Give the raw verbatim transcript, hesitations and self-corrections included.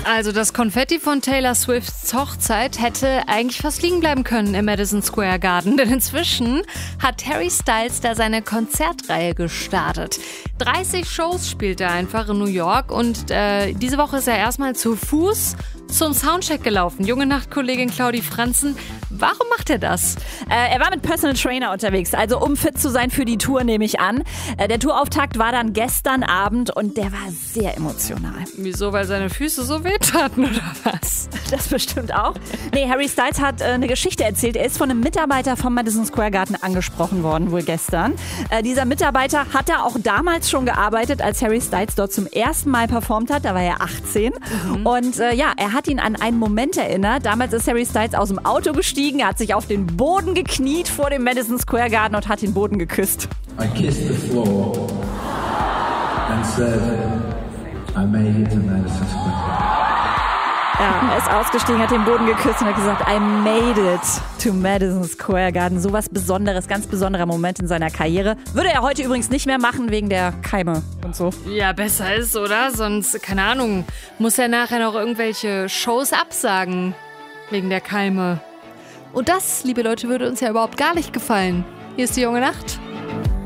Also das Konfetti von Taylor Swifts Hochzeit hätte eigentlich fast liegen bleiben können im Madison Square Garden, denn inzwischen hat Harry Styles da seine Konzertreihe gestartet. dreißig Shows spielt er einfach in New York und äh, diese Woche ist er erstmal zu Fuß zum Soundcheck gelaufen. Junge Nachtkollegin Claudi Franzen, warum macht er das? Äh, er war mit Personal Trainer unterwegs, also um fit zu sein für die Tour, nehme ich an. Äh, der Tourauftakt war dann gestern Abend und der war sehr emotional. Wieso, weil seine Füße so wehtaten oder was? Das bestimmt auch. Nee, Harry Styles hat äh, eine Geschichte erzählt. Er ist von einem Mitarbeiter vom Madison Square Garden angesprochen worden, wohl gestern. Äh, dieser Mitarbeiter hat da auch damals schon gearbeitet, als Harry Styles dort zum ersten Mal performt hat. Da war er achtzehn. Mhm. Und äh, ja, er hat ihn an einen Moment erinnert. Damals ist Harry Styles aus dem Auto gestiegen, er hat sich auf den Boden gekniet vor dem Madison Square Garden und hat den Boden geküsst. I kissed the floor and said, I made it to Madison Square Garden. Ja, er ist ausgestiegen, hat den Boden geküsst und hat gesagt, I made it to Madison Square Garden. So was Besonderes, ganz besonderer Moment in seiner Karriere. Würde er heute übrigens nicht mehr machen, wegen der Keime und so. Ja, besser ist, oder? Sonst, keine Ahnung, muss er nachher noch irgendwelche Shows absagen, wegen der Keime. Und das, liebe Leute, würde uns ja überhaupt gar nicht gefallen. Hier ist die Junge Nacht.